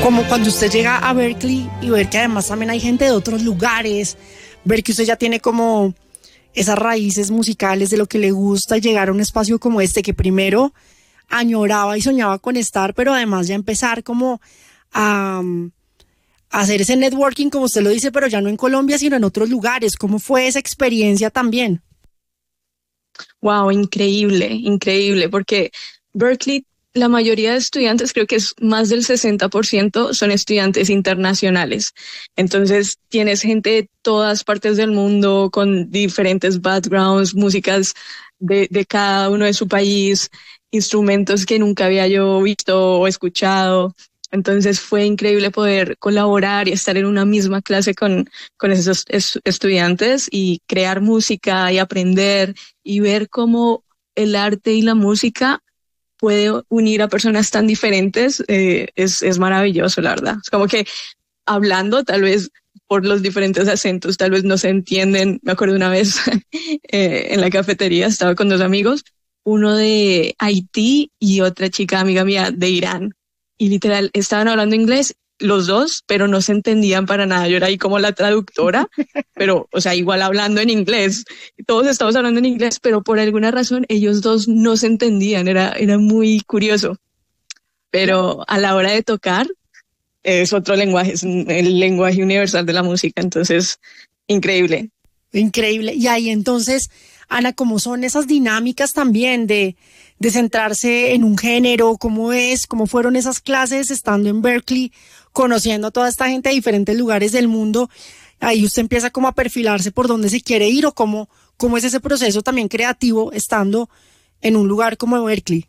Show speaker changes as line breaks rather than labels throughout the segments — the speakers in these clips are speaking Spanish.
Como cuando usted llega a Berklee y ver que además también hay gente de otros lugares, ver que usted ya tiene como esas raíces musicales de lo que le gusta, llegar a un espacio como este que primero añoraba y soñaba con estar, pero además ya empezar como a hacer ese networking, como usted lo dice, pero ya no en Colombia, sino en otros lugares. ¿Cómo fue esa experiencia también?
Wow, increíble, increíble, porque Berklee, la mayoría de estudiantes, creo que es más del 60%, son estudiantes internacionales. Entonces tienes gente de todas partes del mundo con diferentes backgrounds, músicas de cada uno de su país, instrumentos que nunca había yo visto o escuchado. Entonces fue increíble poder colaborar y estar en una misma clase con esos estudiantes y crear música y aprender y ver cómo el arte y la música puede unir a personas tan diferentes. Es maravilloso, la verdad. Es como que hablando, tal vez por los diferentes acentos, tal vez no se entienden. Me acuerdo una vez en la cafetería, estaba con dos amigos, uno de Haití y otra chica amiga mía de Irán. Y literal, estaban hablando inglés los dos, pero no se entendían para nada. Yo era ahí como la traductora, pero, o sea, igual hablando en inglés. Todos estábamos hablando en inglés, pero por alguna razón ellos dos no se entendían. Era muy curioso. Pero a la hora de tocar, es otro lenguaje, es el lenguaje universal de la música. Entonces, increíble.
Increíble. Y ahí entonces, Ana, ¿cómo son esas dinámicas también de centrarse en un género? ¿Cómo fueron esas clases estando en Berklee, conociendo a toda esta gente de diferentes lugares del mundo? Ahí usted empieza como a perfilarse por dónde se quiere ir, o cómo es ese proceso también creativo estando en un lugar como Berklee.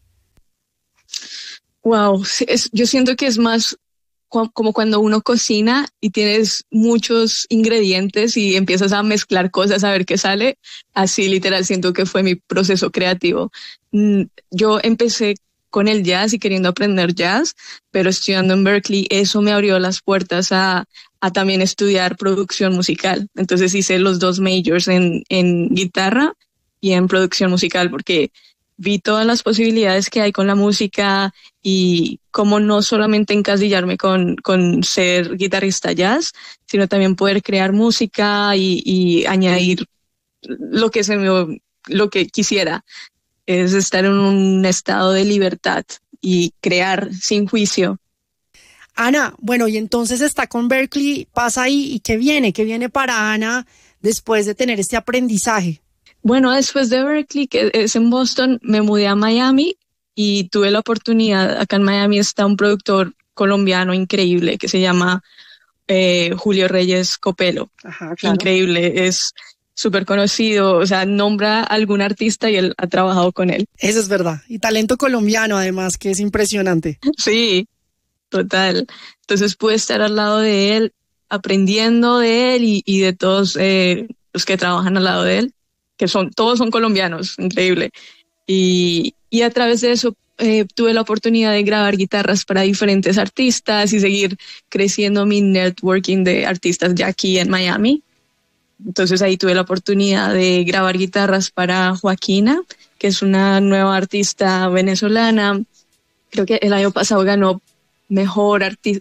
Wow, yo siento que es más como cuando uno cocina y tienes muchos ingredientes y empiezas a mezclar cosas a ver qué sale. Así literal siento que fue mi proceso creativo. Yo empecé con el jazz y queriendo aprender jazz, pero estudiando en Berklee, eso me abrió las puertas a también estudiar producción musical. Entonces hice los dos majors en guitarra y en producción musical, porque vi todas las posibilidades que hay con la música y cómo no solamente encasillarme con ser guitarrista jazz, sino también poder crear música y añadir lo que quisiera. Es estar en un estado de libertad y crear sin juicio.
Ana, bueno, y entonces está con Berklee, pasa ahí, ¿y qué viene? ¿Qué viene para Ana después de tener este aprendizaje?
Bueno, después de Berklee, que es en Boston, me mudé a Miami y tuve la oportunidad. Acá en Miami está un productor colombiano increíble que se llama Julio Reyes Copelo.
Ajá, claro.
Increíble, es súper conocido, o sea, nombra a algún artista y él ha trabajado con él.
Eso es verdad. Y talento colombiano, además, que es impresionante.
Sí, total. Entonces pude estar al lado de él, aprendiendo de él y de todos los que trabajan al lado de él, que todos son colombianos, increíble. Y a través de eso tuve la oportunidad de grabar guitarras para diferentes artistas y seguir creciendo mi networking de artistas ya aquí en Miami. Entonces ahí tuve la oportunidad de grabar guitarras para Joaquina, que es una nueva artista venezolana. Creo que el año pasado ganó mejor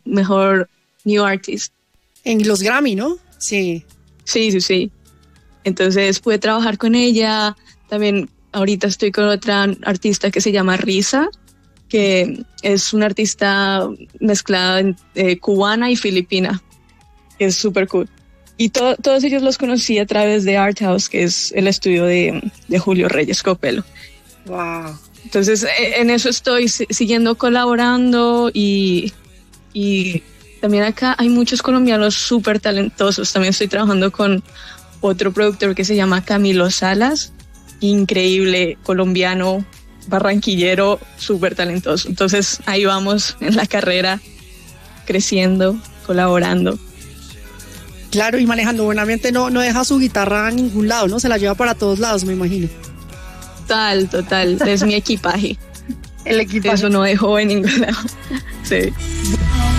New Artist.
En los Grammy, ¿no? Sí.
Sí. Entonces pude trabajar con ella. También ahorita estoy con otra artista que se llama Risa, que es una artista mezclada cubana y filipina. Es súper cool. Y todos ellos los conocí a través de Art House, que es el estudio de Julio Reyes Copelo.
Wow.
Entonces en eso estoy siguiendo colaborando y también acá hay muchos colombianos súper talentosos. También estoy trabajando con otro productor que se llama Camilo Salas, increíble, colombiano, barranquillero, súper talentoso. Entonces ahí vamos en la carrera, creciendo, colaborando.
Claro, y manejando buenamente no deja su guitarra a ningún lado, ¿no? Se la lleva para todos lados, me imagino.
Total, es mi equipaje.
El equipaje.
Eso no dejo en ningún lado. Sí.